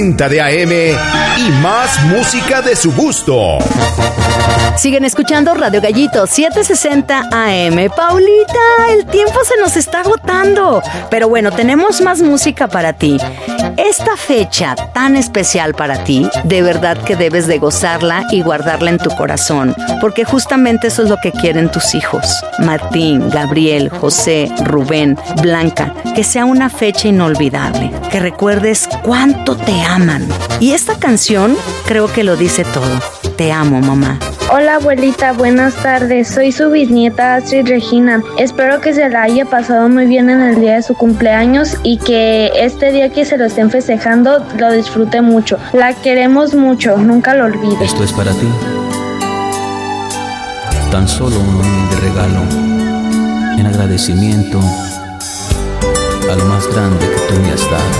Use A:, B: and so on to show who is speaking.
A: de AM y más música de su gusto.
B: Siguen escuchando Radio Gallito 760 AM. Paulita, el tiempo se nos está agotando. Pero bueno, tenemos más música para ti. Esta fecha tan especial para ti, de verdad que debes de gozarla y guardarla en tu corazón. Porque justamente eso es lo que quieren tus hijos. Martín, Gabriel, José, Rubén, Blanca. Que sea una fecha inolvidable. Que recuerdes cuánto te aman. Y esta canción creo que lo dice todo. Te amo, mamá.
C: Hola abuelita, buenas tardes. Soy su bisnieta Astrid Regina. Espero que se la haya pasado muy bien en el día de su cumpleaños y que este día que se lo estén festejando lo disfrute mucho. La queremos mucho, nunca lo olvides.
D: Esto es para ti. Tan solo un humilde regalo en agradecimiento a lo más grande que tú me has dado.